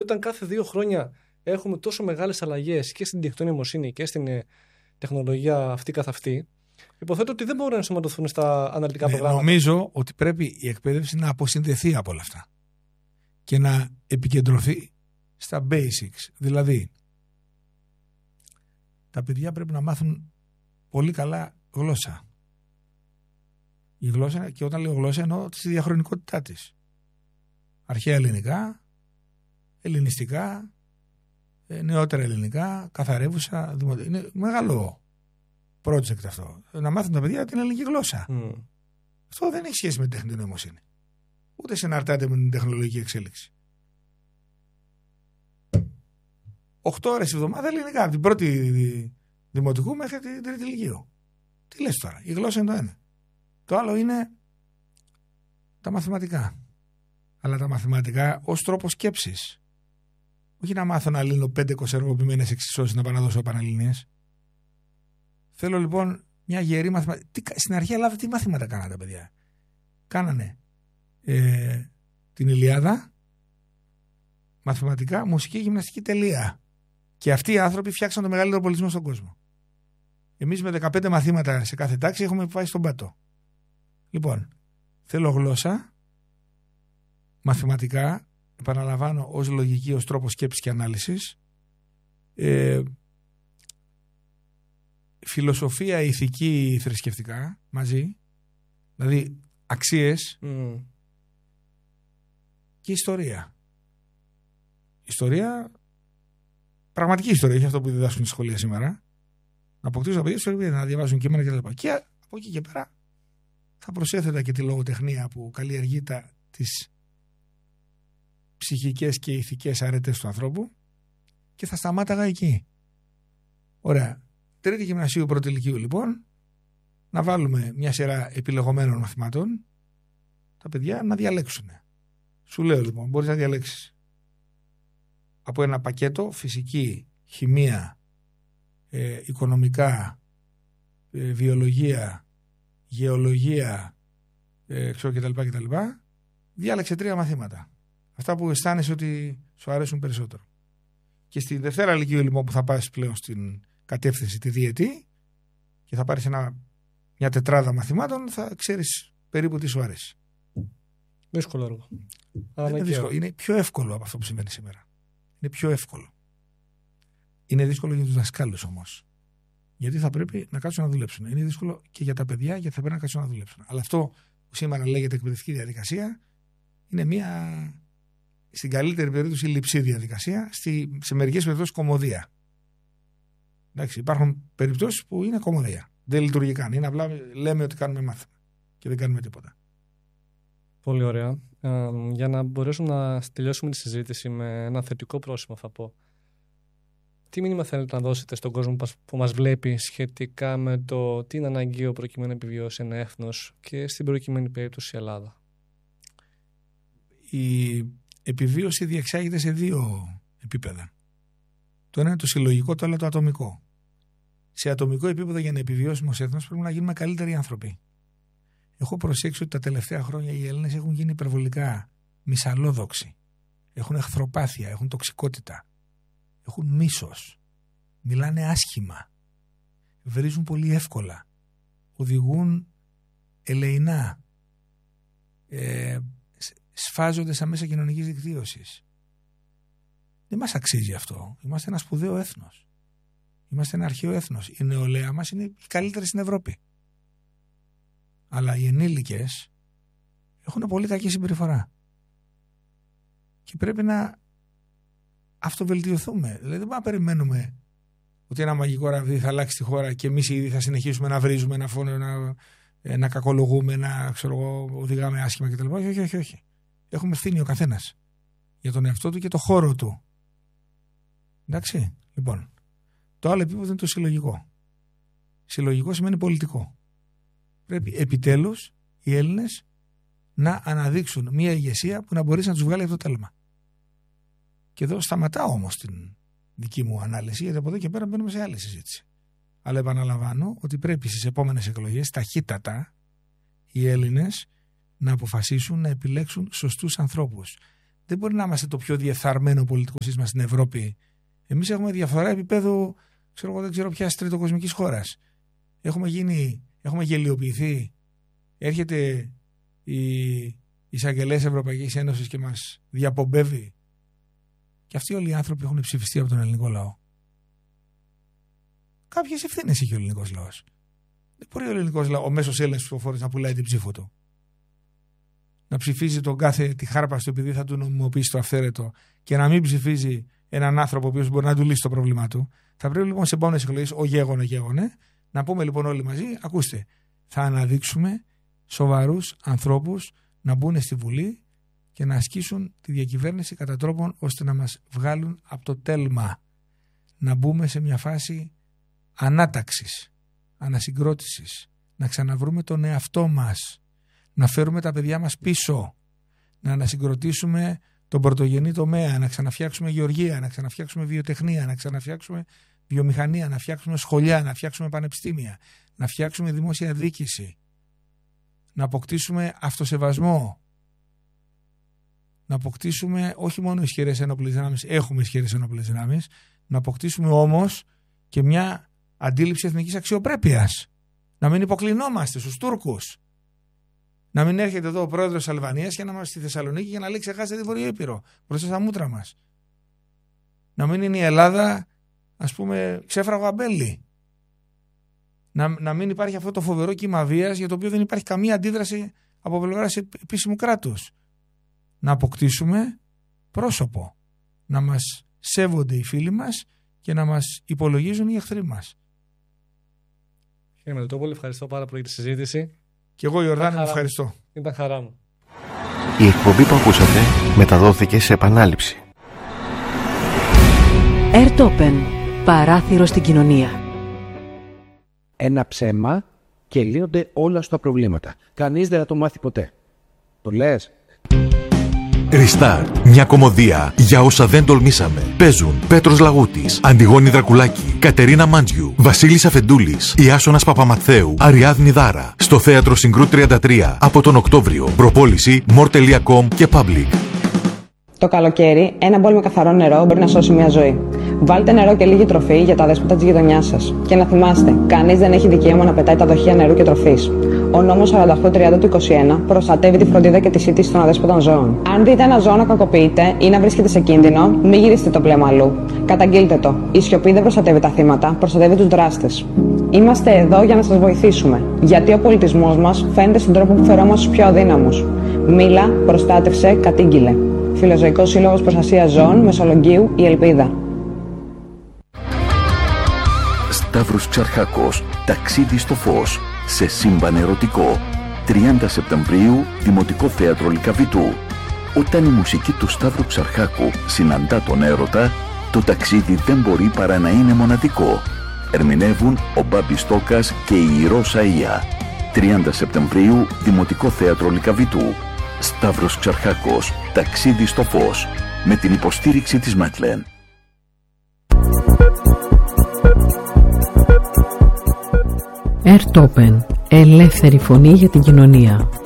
όταν κάθε 2 χρόνια έχουμε τόσο μεγάλες αλλαγές και στην τεχνητή νοημοσύνη και στην τεχνολογία αυτή καθ' αυτή, υποθέτω ότι δεν μπορούν να ενσωματωθούν στα αναλυτικά προγράμματα. Νομίζω ότι πρέπει η εκπαίδευση να αποσυνδεθεί από όλα αυτά και να επικεντρωθεί στα basics. Δηλαδή, τα παιδιά πρέπει να μάθουν πολύ καλά γλώσσα. Η γλώσσα, και όταν λέω γλώσσα εννοώ τη διαχρονικότητά της. Αρχαία ελληνικά, ελληνιστικά, νεότερα ελληνικά, καθαρεύουσα, είναι μεγάλο project αυτό. Να μάθουν τα παιδιά την ελληνική γλώσσα. Αυτό δεν έχει σχέση με την τεχνητή νοημοσύνη. Ούτε συναρτάται με την τεχνολογική εξέλιξη. 8 ώρες τη εβδομάδα ελληνικά, από την πρώτη δημοτικού μέχρι την τρίτη λυκείου. Τι λες τώρα, η γλώσσα είναι το ένα. Το άλλο είναι τα μαθηματικά. Αλλά τα μαθηματικά ως τρόπο σκέψης. Όχι να μάθω να λύνω 5 κονσερβοποιημένες εξισώσεις να πάω να δώσω πανελληνίες. Θέλω λοιπόν μια γερή μαθηματική. Στην αρχαία Ελλάδα τι μαθήματα κάνανε τα παιδιά? Κάνανε την Ηλιάδα, μαθηματικά, μουσική, γυμναστική, τελεία. Και αυτοί οι άνθρωποι φτιάξαν το μεγαλύτερο πολιτισμό στον κόσμο. Εμείς με 15 μαθήματα σε κάθε τάξη έχουμε πάει στον πάτο. Λοιπόν, θέλω γλώσσα, μαθηματικά, επαναλαμβάνω, ως λογική, ως τρόπο σκέψης και ανάλυσης, φιλοσοφία, ηθική, θρησκευτικά, μαζί, δηλαδή αξίες και ιστορία. Ιστορία, πραγματική ιστορία, όχι αυτό που διδάσκουν στη σχολεία σήμερα. Να αποκτήσουν τα παιδιά ιστορία, να διαβάζουν κείμενα κτλ. Και από εκεί και πέρα θα προσέθετα και τη λογοτεχνία που καλλιεργεί τις ψυχικές και ηθικές αρετές του ανθρώπου και θα σταμάταγα εκεί. Ωραία. Τρίτη γυμνασίου, πρώτη λυκείου λοιπόν, να βάλουμε μια σειρά επιλεγωμένων μαθημάτων, τα παιδιά να διαλέξουν. Σου λέω λοιπόν, μπορείς να διαλέξεις από ένα πακέτο φυσική, χημεία, οικονομικά, βιολογία, γεωλογία, κτλ. Διάλεξε 3 μαθήματα. Αυτά που αισθάνεσαι ότι σου αρέσουν περισσότερο. Και στη Δευτέρα λυκείου λοιπόν που θα πας πλέον στην κατεύθυνση τη διετή και θα πάρεις μια τετράδα μαθημάτων, θα ξέρεις περίπου τι σου αρέσει. Δύσκολο έργο. Είναι δύσκολο. Είναι πιο εύκολο από αυτό που συμβαίνει σήμερα. Είναι πιο εύκολο. Είναι δύσκολο για τους δασκάλους όμως. Γιατί θα πρέπει να κάτσουν να δουλέψουν. Είναι δύσκολο και για τα παιδιά, γιατί θα πρέπει να κάτσουν να δουλέψουν. Αλλά αυτό που σήμερα λέγεται εκπαιδευτική διαδικασία είναι μια, στην καλύτερη περίπτωση, λειψή διαδικασία, σε μερικές περιπτώσεις κωμωδία. Εντάξει, υπάρχουν περιπτώσεις που είναι κωμωδία. Δεν λειτουργεί καν. Είναι απλά λέμε ότι κάνουμε μάθημα και δεν κάνουμε τίποτα. Πολύ ωραία. Για να μπορέσουμε να τελειώσουμε τη συζήτηση με ένα θετικό πρόσημο, θα πω. Τι μήνυμα θέλετε να δώσετε στον κόσμο που μας βλέπει σχετικά με το τι είναι αναγκαίο προκειμένου να επιβιώσει ένα έθνος και στην προκειμένη περίπτωση η Ελλάδα? Η επιβίωση διεξάγεται σε 2 επίπεδα. Το ένα είναι το συλλογικό, το άλλο το ατομικό. Σε ατομικό επίπεδο, για να επιβιώσουμε ως έθνος, πρέπει να γίνουμε καλύτεροι άνθρωποι. Έχω προσέξει ότι τα τελευταία χρόνια οι Έλληνες έχουν γίνει υπερβολικά μυσαλλόδοξοι. Έχουν εχθροπάθεια, έχουν τοξικότητα. Έχουν μίσος. Μιλάνε άσχημα. Βρίζουν πολύ εύκολα. Οδηγούν ελεεινά. Σφάζονται στα μέσα κοινωνικής δικτύωσης. Δεν μας αξίζει αυτό. Είμαστε ένα σπουδαίο έθνος. Είμαστε ένα αρχαίο έθνος. Η νεολαία μας είναι η καλύτερη στην Ευρώπη. Αλλά οι ενήλικες έχουν πολύ κακή συμπεριφορά. Και πρέπει να αυτοβελτιωθούμε. Δηλαδή δεν μπορούμε να περιμένουμε ότι ένα μαγικό ραβδί θα αλλάξει τη χώρα και εμείς ήδη θα συνεχίσουμε να βρίζουμε, να φωνούμε, να κακολογούμε, να οδηγάμε άσχημα κτλ. Όχι. Έχουμε ευθύνη ο καθένας για τον εαυτό του και το χώρο του. Εντάξει, λοιπόν. Το άλλο επίπεδο είναι το συλλογικό. Συλλογικό σημαίνει πολιτικό. Πρέπει επιτέλους οι Έλληνες να αναδείξουν μια ηγεσία που να μπορέσει να τους βγάλει αυτό το τέλμα. Και εδώ σταματάω όμως την δική μου ανάλυση, γιατί από εδώ και πέρα μπαίνουμε σε άλλη συζήτηση. Αλλά επαναλαμβάνω ότι πρέπει στις επόμενες εκλογές ταχύτατα οι Έλληνες να αποφασίσουν να επιλέξουν σωστούς ανθρώπους. δεν μπορεί να είμαστε το πιο διεφθαρμένο πολιτικό σύστημα στην Ευρώπη. Εμείς έχουμε διαφορά επίπεδου, δεν ξέρω ποιας τριτοκοσμικής χώρας. Έχουμε γελιοποιηθεί. Έρχεται η εισαγγελέας Ευρωπαϊκής Ένωσης και μας διαπομπεύει. Και αυτοί όλοι οι άνθρωποι έχουν ψηφιστεί από τον ελληνικό λαό. Κάποιες ευθύνες έχει ο ελληνικός λαός. Δεν μπορεί ο ελληνικός λαός, ο μέσος Έλληνας ψηφοφόρος, να πουλάει την ψήφο του. Να ψηφίζει τον κάθε τη χάρπα του επειδή θα του νομιμοποιήσει το αυθαίρετο και να μην ψηφίζει έναν άνθρωπο ο οποίος μπορεί να του λύσει το πρόβλημά του. Θα πρέπει λοιπόν σε επόμενες εκλογές, γέγονε, να πούμε λοιπόν όλοι μαζί, ακούστε, θα αναδείξουμε σοβαρούς ανθρώπους να μπουν στη Βουλή και να ασκήσουν τη διακυβέρνηση κατά τρόπον ώστε να μας βγάλουν από το τέλμα. Να μπούμε σε μια φάση ανάταξης, ανασυγκρότησης, να ξαναβρούμε τον εαυτό μας, να φέρουμε τα παιδιά μας πίσω, να ανασυγκροτήσουμε τον πρωτογενή τομέα, να ξαναφτιάξουμε γεωργία, να ξαναφτιάξουμε βιοτεχνία, να ξαναφτιάξουμε βιομηχανία, να φτιάξουμε σχολιά, να φτιάξουμε πανεπιστήμια, να φτιάξουμε δημόσια διοίκηση, να αποκτήσουμε αυτοσεβασμό, να αποκτήσουμε όχι μόνο ισχυρές ενόπλες δυνάμεις, έχουμε ισχυρές ενόπλες δυνάμεις, να αποκτήσουμε όμως και μια αντίληψη εθνικής αξιοπρέπειας, να μην υποκλεινόμαστε στους Τούρκους. Να μην έρχεται εδώ ο πρόεδρος της Αλβανίας και να είμαστε στη Θεσσαλονίκη και να λέει ξεχάσετε τη Βορειο Ήπειρο μπροστά στα μούτρα μας. Να μην είναι η Ελλάδα, ας πούμε, ξέφραγο αμπέλι. Να μην υπάρχει αυτό το φοβερό κύμα βίας για το οποίο δεν υπάρχει καμία αντίδραση από πλευράς επίσημου κράτους. Να αποκτήσουμε πρόσωπο. Να μας σέβονται οι φίλοι μας και να μας υπολογίζουν οι εχθροί μας. Κύριε Μελιτόπουλε, ευχαριστώ πάρα πολύ για τη συζήτηση. Και εγώ, Ιορδάνη, μου ευχαριστώ. Ήταν χαρά μου. Η εκπομπή που ακούσατε μεταδόθηκε σε επανάληψη. Airtopen. Παράθυρο στην κοινωνία. Ένα ψέμα και λύνονται όλα στα προβλήματα. Κανείς δεν θα το μάθει ποτέ. Το λες? Restart. Μια κομμωδία για όσα δεν τολμήσαμε. Παίζουν Πέτρος Λαγούτης, Αντιγόνη Δρακουλάκη, Κατερίνα Μάντζιου, Βασίλης Αφεντούλης, Ιάσονας Παπαμαθαίου, Αριάδνη Δάρα. Στο Θέατρο Συγκρού 33 από τον Οκτώβριο. Προπόληση more.com και Public. Το καλοκαίρι, ένα μπολ με καθαρό νερό μπορεί να σώσει μια ζωή. Βάλτε νερό και λίγη τροφή για τα αδέσποτα της γειτονιάς σας. Και να θυμάστε, κανείς δεν έχει δικαίωμα να πετάει τα δοχεία νερού και τροφής. Ο νόμος 4830 του 21 προστατεύει τη φροντίδα και τη σύντηση των αδέσποτων ζώων. Αν δείτε ένα ζώο να κακοποιείται ή να βρίσκεται σε κίνδυνο, μην γυρίσετε το πλέμα αλλού. Καταγγείλτε το. Η σιωπή δεν προστατεύει τα θύματα, προστατεύει τους δράστες. Είμαστε εδώ για να σας βοηθήσουμε. Γιατί ο πολιτισμός μας φαίνεται στον τρόπο που φερόμαστε στους πιο αδύναμους. Μίλα, προστάτευσε, κατήγγειλε. Φιλοζωικός Σύλλογος Προστασίας Ζώων, Μεσολογγίου, η Ελπίδα. Σταύρος Ξαρχάκος, ταξίδι στο φως, σε σύμπαν ερωτικό. 30 Σεπτεμβρίου, Δημοτικό Θέατρο Λυκαβητού. Όταν η μουσική του Σταύρου Ξαρχάκου συναντά τον έρωτα, το ταξίδι δεν μπορεί παρά να είναι μοναδικό. Ερμηνεύουν ο Μπάμπης Τόκας και η Ρώσα Ία. 30 Σεπτεμβρίου, Δημοτικό Θέατρο Λυκαβητού. Σταύρος Ξαρχάκος, ταξίδι στο φως, με την υποστήριξη της Ματλέν. Airtopen. Ελεύθερη φωνή για την κοινωνία.